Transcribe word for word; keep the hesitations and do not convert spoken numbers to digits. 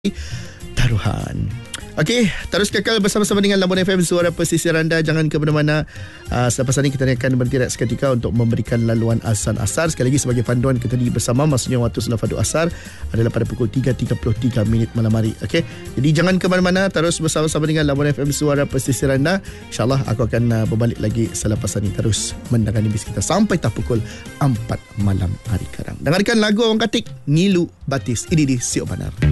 taruhan. Okey, terus kekal bersama-sama dengan Labuan F M, suara pesisir anda. Jangan ke mana-mana. Uh, selepas ini kita akan berhenti seketika untuk memberikan laluan azan asar. Sekali lagi sebagai panduan kita di bersama, maksudnya waktu selafadu asar adalah pada pukul tiga tiga puluh tiga minit malam hari. Okey, jadi jangan ke mana-mana, terus bersama-sama dengan Labuan F M, suara pesisir anda. InsyaAllah aku akan uh, berbalik lagi selepas ini, terus mendengarkan bis kita sampai tak pukul empat malam hari kadang. Dengarkan lagu orang Katik, Ngilu Batis. Ini di Siok Banar.